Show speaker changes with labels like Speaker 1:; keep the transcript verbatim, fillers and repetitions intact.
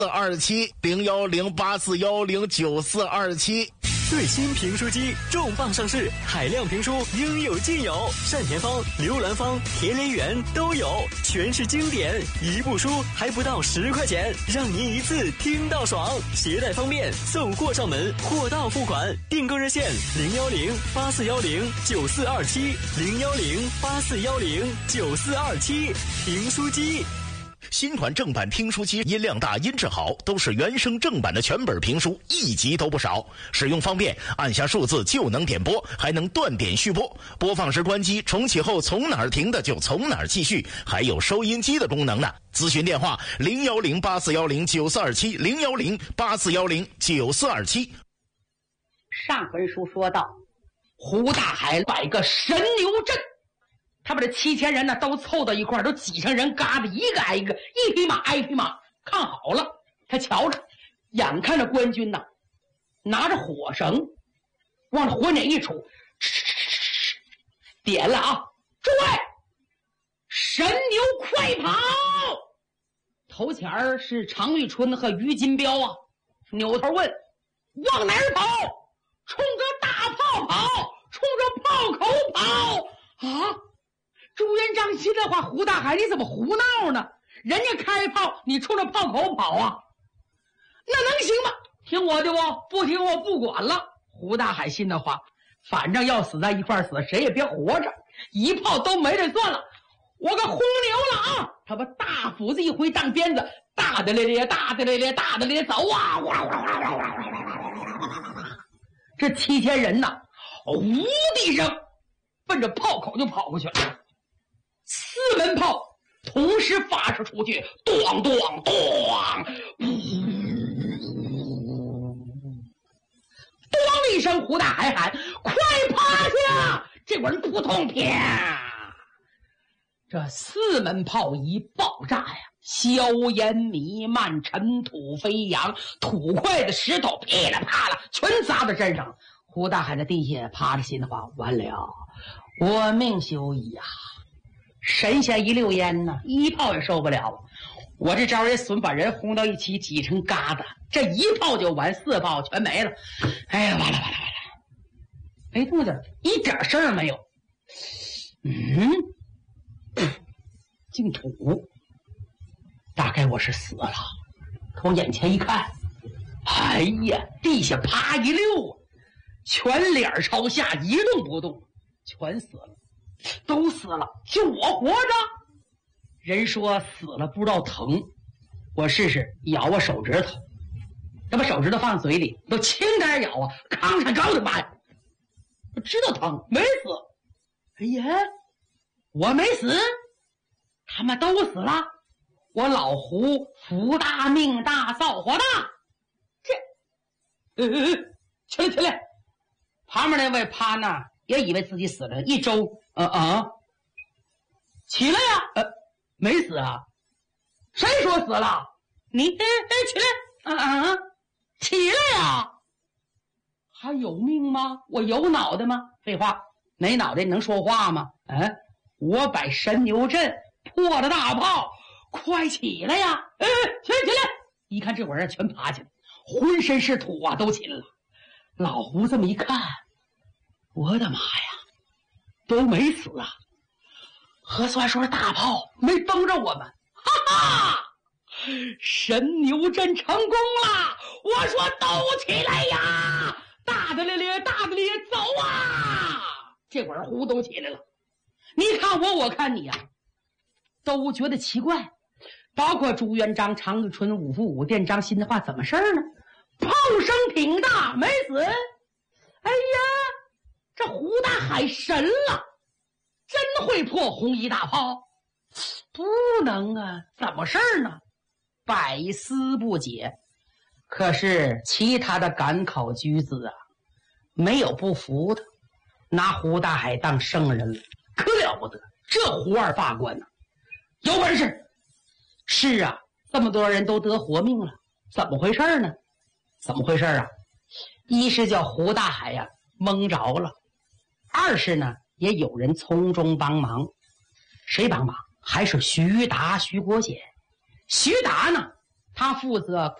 Speaker 1: 四二七零幺零八四幺零九四二七。
Speaker 2: 最新评书机重磅上市，海量评书应有尽有，单田芳、刘兰芳、田连元都有，全是经典，一部书还不到十块钱，让您一次听到爽，携带方便，送货上门，货到付款。订购热线零幺零八四幺零九四二七零幺零八四幺零九四二七。评书机。
Speaker 1: 新款正版听书机音量大音质好，都是原声正版的全本评书，一集都不少。使用方便，按下数字就能点播，还能断点续播，播放时关机，重启后从哪儿停的就从哪儿继续，还有收音机的功能呢。咨询电话零幺零八四幺零九四二七零幺零八四幺零九四二七。
Speaker 3: 上回书说到，胡大海摆个神牛阵，他把这七千人呢都凑到一块儿，都挤上人嘎子，一个挨一个，一匹马挨一匹马，看好了。他瞧着，眼看着官军呐，拿着火绳往这火撵一杵，点了啊！诸位，神牛快跑！头前儿是常遇春和于金彪啊，扭头问：往哪儿跑？冲着大炮跑，冲着炮口跑啊！朱元璋心里话：胡大海，你怎么胡闹呢？人家开炮，你冲着炮口跑啊？那能行吗？听我的哦，不听我不管了。胡大海心的话，反正要死在一块死，谁也别活着，一炮都没这算了。我个轰牛了啊！他把大斧子一挥，当鞭子，大的咧咧，大的咧咧，大的咧走啊！哇哇哇哇哇哇！这七千人呐，无地声，奔着炮口就跑过去了。四门炮同时发射出去，咚咚咚，咚一声，胡大海喊：“快趴下！”这会儿扑通啪，这四门炮一爆炸呀，硝烟弥漫，尘土飞扬，土块的石头噼里啪啦全砸在身上。胡大海在地下趴着，心的话：完了，我命休矣呀！神仙一溜烟呢，一炮也受不了了。我这招也损，把人轰到一起，挤成疙瘩，这一炮就完，四炮全没了。哎呀，完了完了完了，没动静，一点声儿没有。嗯，净土，大概我是死了。可我眼前一看，哎呀，地下啪一溜啊，全脸朝下一动不动，全死了。都死了，就我活着。人说死了不知道疼，我试试咬我手指头，他把手指头放嘴里，都轻点咬啊，康上高的妈呀！我知道疼，没死。哎呀，我没死，他们都死了。我老胡福大命大，造化大。这，呃，起来起来！旁边那位趴那也以为自己死了，一周。啊啊！起来呀！呃，没死啊？谁说死了？你哎哎，起来！啊啊！起来呀！还有命吗？我有脑袋吗？废话，没脑袋能说话吗？嗯，我摆神牛阵，破了大炮，快起来呀！哎，起来起来！一看这会儿全爬起来，浑身是土啊，都起来了。老胡这么一看，我的妈呀！都没死啊！核算说大炮没崩着我们，哈哈！神牛阵成功了！我说都起来呀！大的咧咧，大的咧，走啊！这会儿胡都起来了，你看我，我看你呀、啊，都觉得奇怪。包括朱元璋、常遇春、五福五殿张新的话，怎么事儿呢？炮声挺大，没死。哎呀！这胡大海神了，真会破红衣大炮？不能啊，怎么事儿呢？百思不解。可是其他的赶考举子啊，没有不服的，拿胡大海当圣人了，可了不得。这胡二罢官呢、啊，有本事。是啊，这么多人都得活命了，怎么回事呢？怎么回事啊？一是叫胡大海呀、啊、蒙着了。二是呢，也有人从中帮忙。谁帮忙？还是徐达、徐国显。徐达呢， 他负责